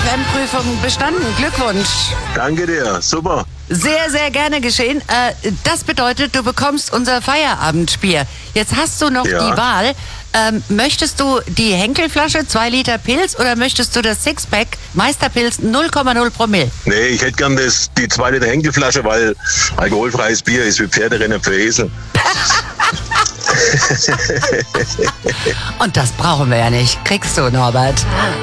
Fremdprüfung bestanden. Glückwunsch. Danke dir, super. Sehr, sehr gerne geschehen. Das bedeutet, du bekommst unser Feierabendbier. Jetzt hast du noch die Wahl. Möchtest du die Henkelflasche, 2 Liter Pils, oder möchtest du das Sixpack Meisterpils 0,0 Promille? Nee, ich hätte gern die 2 Liter Henkelflasche, weil alkoholfreies Bier ist wie Pferderennen für Esel. Und das brauchen wir ja nicht. Kriegst du, Norbert.